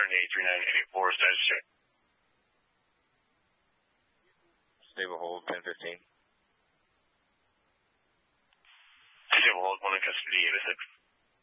83984, status check. Stable hold, 1015. Stable hold, 1 in custody, 806.